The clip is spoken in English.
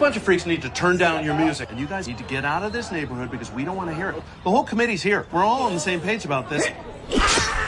bunch of freaks need to turn down your music. And you guys need to get out of this neighborhood because we don't want to hear it. The whole committee's here. We're all on the same page about this.